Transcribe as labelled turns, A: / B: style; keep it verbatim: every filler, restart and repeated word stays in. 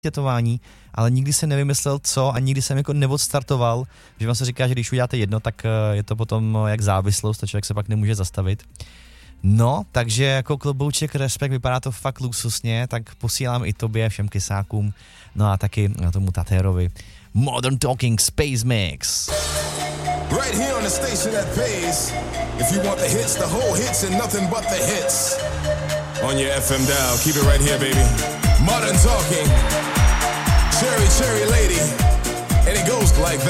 A: tetování, ale nikdy jsem nevymyslel co a nikdy jsem jako neodstartoval, že vám se říká, že když uděláte jedno, tak je to potom jak závislost a člověk se pak nemůže zastavit. No, takže jako klobouček, respekt, vypadá to fakt luxusně, tak posílám i tobě, všem kysákům, no a taky na tomu Tatérovi. Modern Talking Space Mix.
B: Right here on the station that pays. If you want the hits, the whole hits and nothing but the hits. On your F M dial, keep it right here, baby. Modern Talking. Cherry, cherry lady. And it goes like that.